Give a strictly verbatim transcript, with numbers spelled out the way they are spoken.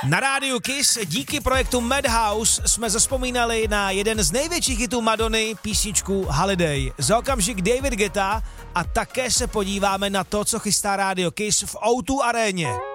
Na rádiu Kiss díky projektu Madhouse jsme zazpomínali na jeden z největších hitů Madonny, písničku Holiday. Za okamžik David Guetta a také se podíváme na to, co chystá rádio Kiss v ó dva aréně.